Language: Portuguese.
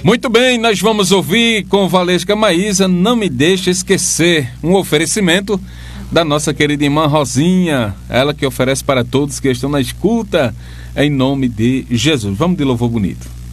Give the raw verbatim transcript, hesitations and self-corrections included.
Muito bem, nós vamos ouvir com Valesca Maísa, Não Me Deixe Esquecer, um oferecimento da nossa querida irmã Rosinha, ela que oferece para todos que estão na escuta, em nome de Jesus. Vamos de louvor bonito.